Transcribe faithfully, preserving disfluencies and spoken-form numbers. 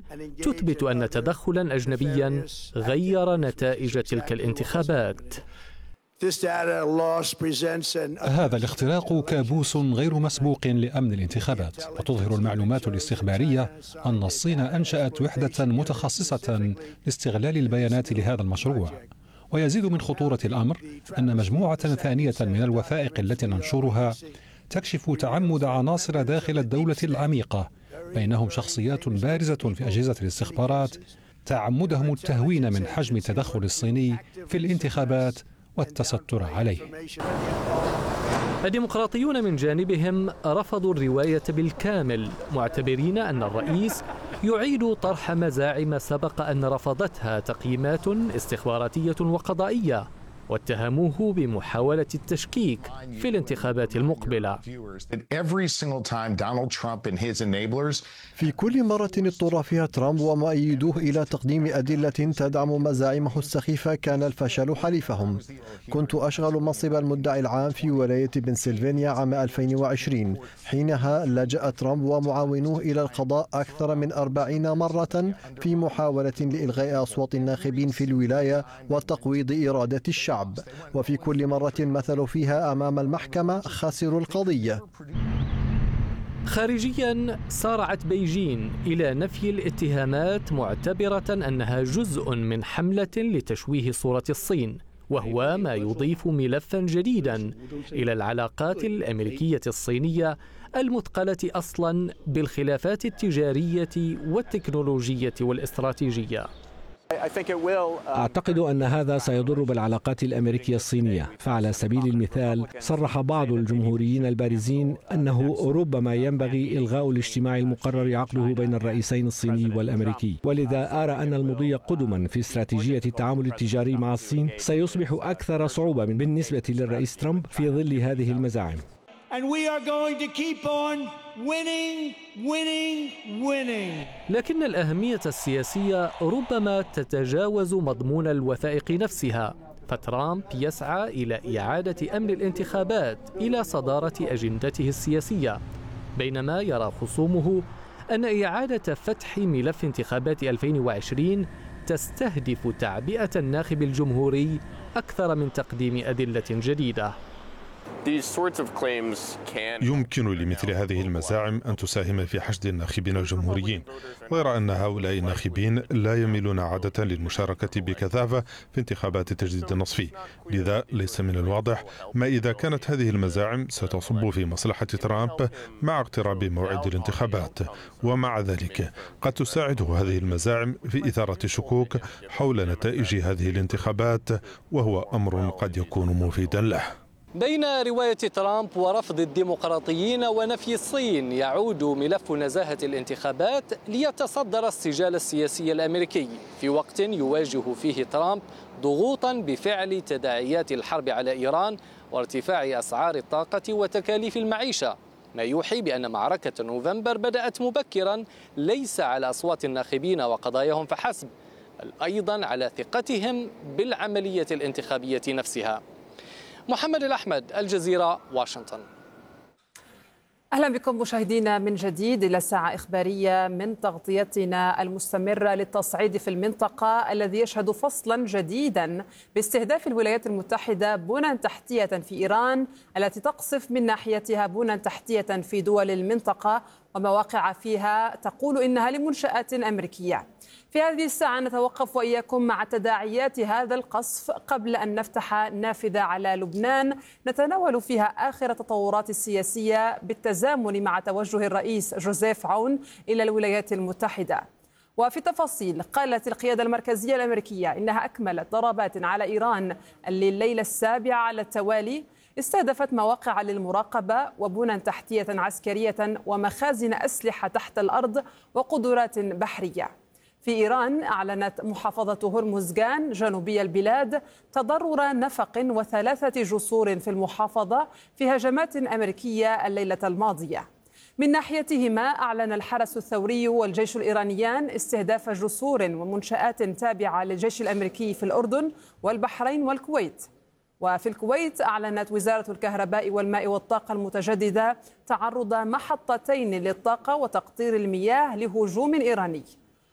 تثبت أن تدخلا أجنبيا غير نتائج تلك الانتخابات. هذا الاختراق كابوس غير مسبوق لأمن الانتخابات، وتظهر المعلومات الاستخبارية أن الصين أنشأت وحدة متخصصة لاستغلال البيانات لهذا المشروع. ويزيد من خطورة الأمر أن مجموعة ثانية من الوثائق التي ننشرها تكشف تعمد عناصر داخل الدولة العميقة، بينهم شخصيات بارزة في أجهزة الاستخبارات، تعمدهم التهوين من حجم التدخل الصيني في الانتخابات والتستر عليه. الديمقراطيون من جانبهم رفضوا الرواية بالكامل، معتبرين أن الرئيس يعيد طرح مزاعم سبق أن رفضتها تقييمات استخباراتية وقضائية، واتهموه بمحاولة التشكيك في الانتخابات المقبلة. في كل مرة اضطر فيها ترامب ومؤيدوه إلى تقديم أدلة تدعم مزاعمه السخيفة كان الفشل حليفهم. كنت أشغل منصب المدعي العام في ولاية بنسلفانيا عام ألفين وعشرين، حينها لجأ ترامب ومعاونوه إلى القضاء أكثر من أربعين مرة في محاولة لإلغاء أصوات الناخبين في الولاية وتقويض إرادة الشعب، وفي كل مرة مثلوا فيها أمام المحكمة خسروا القضية. خارجيا سارعت بيجين إلى نفي الاتهامات، معتبرة أنها جزء من حملة لتشويه صورة الصين، وهو ما يضيف ملفا جديدا إلى العلاقات الأمريكية الصينية المثقلة أصلا بالخلافات التجارية والتكنولوجية والاستراتيجية. أعتقد أن هذا سيضر بالعلاقات الأمريكية الصينية، فعلى سبيل المثال صرح بعض الجمهوريين البارزين أنه ربما ينبغي إلغاء الاجتماع المقرر عقده بين الرئيسين الصيني والأمريكي، ولذا أرى أن المضي قدما في استراتيجية التعامل التجاري مع الصين سيصبح أكثر صعوبة بالنسبة للرئيس ترامب في ظل هذه المزاعم. And we are going to keep on winning, winning, winning. لكن الأهمية السياسية ربما تتجاوز مضمون الوثائق نفسها، فترامب يسعى إلى إعادة أمن الانتخابات إلى صدارة أجندته السياسية، بينما يرى خصومه أن إعادة فتح ملف انتخابات ألفين وعشرين تستهدف تعبئة الناخب الجمهوري أكثر من تقديم أدلة جديدة. يمكن لمثل هذه المزاعم أن تساهم في حشد الناخبين الجمهوريين، غير أن هؤلاء الناخبين لا يميلون عادة للمشاركة بكثافة في انتخابات التجديد النصفي، لذا ليس من الواضح ما إذا كانت هذه المزاعم ستصب في مصلحة ترامب مع اقتراب موعد الانتخابات. ومع ذلك قد تساعده هذه المزاعم في إثارة الشكوك حول نتائج هذه الانتخابات، وهو أمر قد يكون مفيدا له. بين رواية ترامب ورفض الديمقراطيين ونفي الصين، يعود ملف نزاهة الانتخابات ليتصدر السجال السياسي الأمريكي في وقت يواجه فيه ترامب ضغوطا بفعل تداعيات الحرب على إيران وارتفاع أسعار الطاقة وتكاليف المعيشة، ما يوحي بأن معركة نوفمبر بدأت مبكرا، ليس على أصوات الناخبين وقضاياهم فحسب، بل أيضا على ثقتهم بالعملية الانتخابية نفسها. محمد الأحمد، الجزيرة، واشنطن. أهلا بكم مشاهدينا من جديد إلى ساعة إخبارية من تغطيتنا المستمرة للتصعيد في المنطقة، الذي يشهد فصلا جديدا باستهداف الولايات المتحدة بنى تحتية في إيران التي تقصف من ناحيتها بنى تحتية في دول المنطقة ومواقع فيها تقول إنها لمنشآت أمريكية. في هذه الساعة نتوقف وإياكم مع تداعيات هذا القصف قبل أن نفتح نافذة على لبنان نتناول فيها آخر التطورات السياسية بالتزامن مع توجه الرئيس جوزيف عون إلى الولايات المتحدة. وفي تفاصيل، قالت القيادة المركزية الأمريكية إنها أكملت ضربات على إيران لليلة السابعة على التوالي، استهدفت مواقع للمراقبة وبنى تحتية عسكرية ومخازن أسلحة تحت الأرض وقدرات بحرية. في إيران أعلنت محافظة هرمزغان جنوبي البلاد تضرر نفق وثلاثة جسور في المحافظة في هجمات أمريكية الليلة الماضية. من ناحيتهما أعلن الحرس الثوري والجيش الإيرانيان استهداف جسور ومنشآت تابعة للجيش الأمريكي في الأردن والبحرين والكويت. وفي الكويت أعلنت وزارة الكهرباء والماء والطاقة المتجددة تعرض محطتين للطاقة وتقطير المياه لهجوم إيراني.